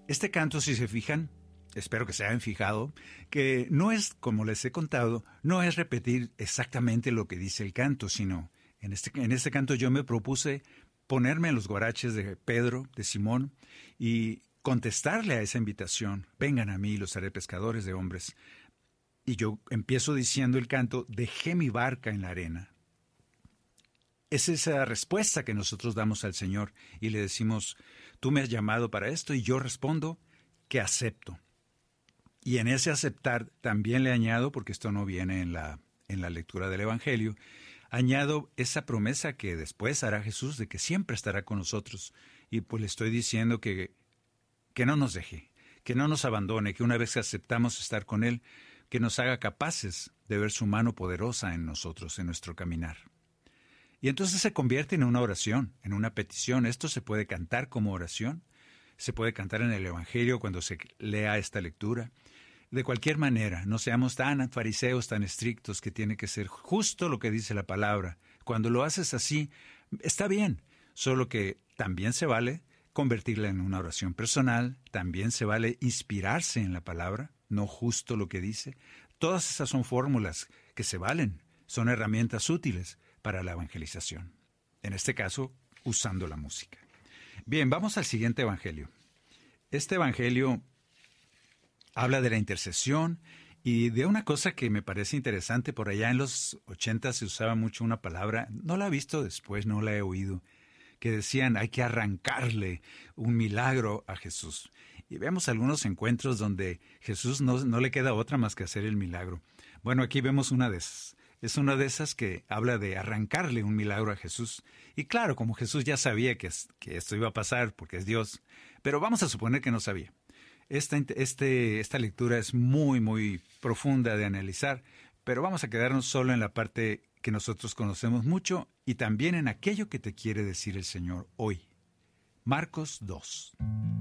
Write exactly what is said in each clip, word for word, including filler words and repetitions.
Este canto, si se fijan, espero que se hayan fijado, que no es, como les he contado, no es repetir exactamente lo que dice el canto, sino en este, en este canto yo me propuse ponerme en los guaraches de Pedro, de Simón, y contestarle a esa invitación, vengan a mí, los haré pescadores de hombres. Y yo empiezo diciendo el canto, dejé mi barca en la arena. Es esa respuesta que nosotros damos al Señor y le decimos, tú me has llamado para esto, y yo respondo que acepto. Y en ese aceptar también le añado, porque esto no viene en la, en la lectura del Evangelio, añado esa promesa que después hará Jesús de que siempre estará con nosotros. Y pues le estoy diciendo que, que no nos deje, que no nos abandone, que una vez que aceptamos estar con Él, que nos haga capaces de ver su mano poderosa en nosotros, en nuestro caminar. Y entonces se convierte en una oración, en una petición. Esto se puede cantar como oración, se puede cantar en el Evangelio cuando se lea esta lectura. De cualquier manera, no seamos tan fariseos, tan estrictos, que tiene que ser justo lo que dice la palabra. Cuando lo haces así, está bien, solo que también se vale convertirla en una oración personal, también se vale inspirarse en la palabra, no justo lo que dice. Todas esas son fórmulas que se valen, son herramientas útiles para la evangelización. En este caso, usando la música. Bien, vamos al siguiente evangelio. Este evangelio habla de la intercesión y de una cosa que me parece interesante. Por allá en los ochenta se usaba mucho una palabra, no la he visto después, no la he oído, que decían hay que arrancarle un milagro a Jesús. Y vemos algunos encuentros donde Jesús no, no le queda otra más que hacer el milagro. Bueno, aquí vemos una de esas. Es una de esas que habla de arrancarle un milagro a Jesús. Y claro, como Jesús ya sabía que, que esto iba a pasar porque es Dios, pero vamos a suponer que no sabía. Esta, este, esta lectura es muy, muy profunda de analizar, pero vamos a quedarnos solo en la parte que nosotros conocemos mucho y también en aquello que te quiere decir el Señor hoy. Marcos dos.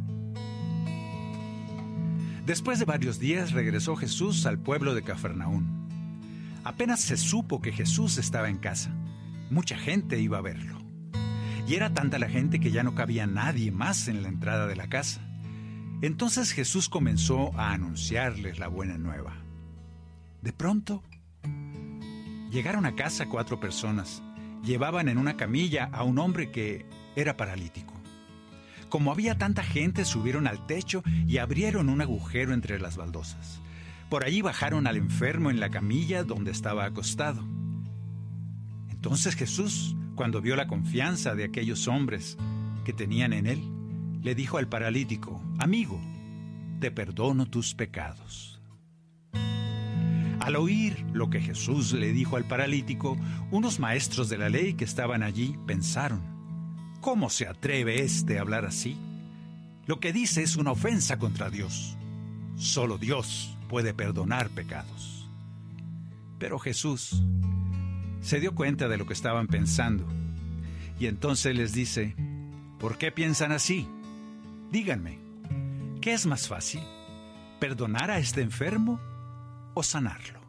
Después de varios días regresó Jesús al pueblo de Cafarnaún. Apenas se supo que Jesús estaba en casa. Mucha gente iba a verlo. Y era tanta la gente que ya no cabía nadie más en la entrada de la casa. Entonces Jesús comenzó a anunciarles la buena nueva. De pronto, llegaron a casa cuatro personas. Llevaban en una camilla a un hombre que era paralítico. Como había tanta gente, subieron al techo y abrieron un agujero entre las baldosas. Por allí bajaron al enfermo en la camilla donde estaba acostado. Entonces Jesús, cuando vio la confianza de aquellos hombres que tenían en él, le dijo al paralítico, amigo, te perdono tus pecados. Al oír lo que Jesús le dijo al paralítico, unos maestros de la ley que estaban allí pensaron, ¿cómo se atreve éste a hablar así? Lo que dice es una ofensa contra Dios. Solo Dios puede perdonar pecados. Pero Jesús se dio cuenta de lo que estaban pensando y entonces les dice, ¿por qué piensan así? Díganme, ¿qué es más fácil? ¿Perdonar a este enfermo o sanarlo?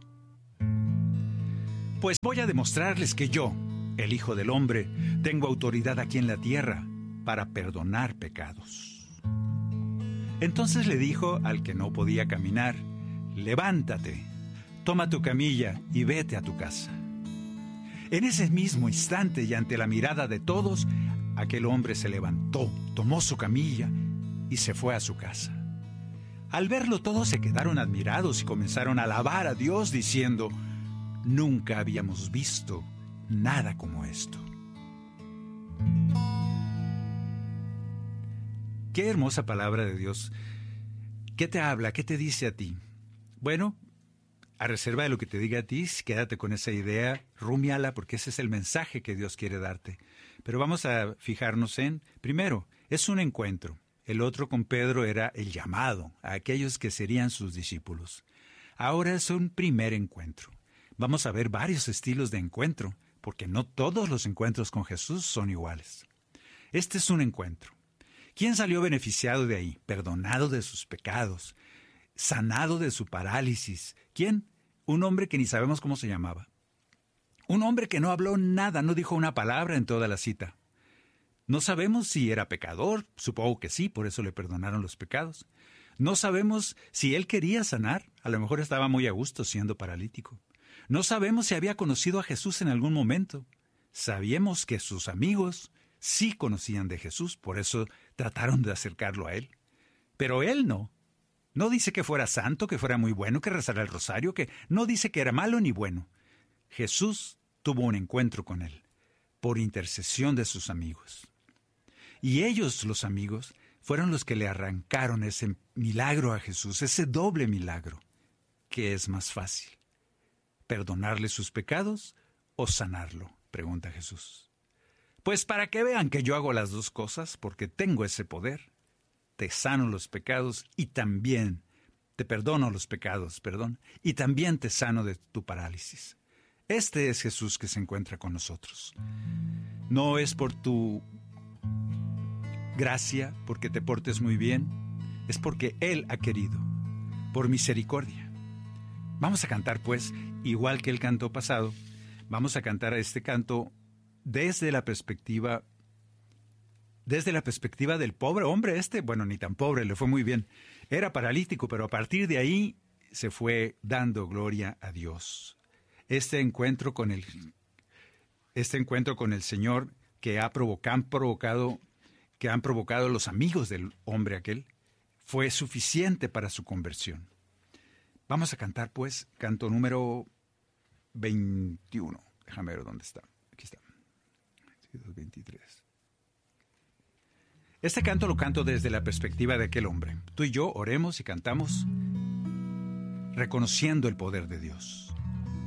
Pues voy a demostrarles que yo, el Hijo del Hombre, tengo autoridad aquí en la tierra para perdonar pecados. Entonces le dijo al que no podía caminar, levántate, toma tu camilla y vete a tu casa. En ese mismo instante y ante la mirada de todos, aquel hombre se levantó, tomó su camilla y se fue a su casa. Al verlo todos se quedaron admirados y comenzaron a alabar a Dios diciendo, nunca habíamos visto nada como esto. Qué hermosa palabra de Dios. ¿Qué te habla? ¿Qué te dice a ti? Bueno, a reserva de lo que te diga a ti, quédate con esa idea, rúmiala, porque ese es el mensaje que Dios quiere darte. Pero vamos a fijarnos en, primero, es un encuentro. El otro con Pedro era el llamado a aquellos que serían sus discípulos. Ahora es un primer encuentro. Vamos a ver varios estilos de encuentro, porque no todos los encuentros con Jesús son iguales. Este es un encuentro. ¿Quién salió beneficiado de ahí? Perdonado de sus pecados, sanado de su parálisis. ¿Quién? Un hombre que ni sabemos cómo se llamaba. Un hombre que no habló nada, no dijo una palabra en toda la cita. No sabemos si era pecador, supongo que sí, por eso le perdonaron los pecados. No sabemos si él quería sanar, a lo mejor estaba muy a gusto siendo paralítico. No sabemos si había conocido a Jesús en algún momento. Sabíamos que sus amigos sí conocían de Jesús, por eso trataron de acercarlo a él. Pero él no. No dice que fuera santo, que fuera muy bueno, que rezara el rosario, que no dice que era malo ni bueno. Jesús tuvo un encuentro con él, por intercesión de sus amigos. Y ellos, los amigos, fueron los que le arrancaron ese milagro a Jesús, ese doble milagro. ¿Qué es más fácil? ¿Perdonarle sus pecados o sanarlo?, pregunta Jesús. Pues para que vean que yo hago las dos cosas, porque tengo ese poder. Te sano los pecados y también te perdono los pecados, perdón, y también te sano de tu parálisis. Este es Jesús que se encuentra con nosotros. No es por tu gracia, porque te portes muy bien, es porque Él ha querido, por misericordia. Vamos a cantar, pues, igual que el canto pasado, vamos a cantar este canto desde la perspectiva, desde la perspectiva del pobre hombre este, bueno, ni tan pobre, le fue muy bien. Era paralítico, pero a partir de ahí se fue dando gloria a Dios. Este encuentro con el, este encuentro con el Señor que ha provocado, han provocado, que han provocado los amigos del hombre aquel, fue suficiente para su conversión. Vamos a cantar, pues, canto número veintiuno. Déjame ver dónde está. Aquí está. veintitrés. Este canto lo canto desde la perspectiva de aquel hombre. Tú y yo oremos y cantamos reconociendo el poder de Dios.